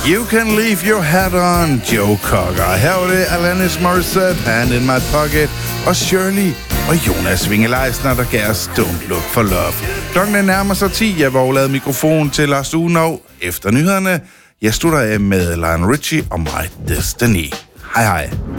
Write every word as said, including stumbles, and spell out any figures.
You Can Leave Your Hat On, Joe Cocker. Her var det Alanis Morissette, Hand in My Pocket, og Shirley og Jonas Winge-Leisner, der gav os Don't Look for Love. Klokken er nærmer sig ti. Jeg var overladet mikrofon til Lars Uno. Efter nyhederne, jeg slutter af med Lionel Richie og My Destiny. Hej hej.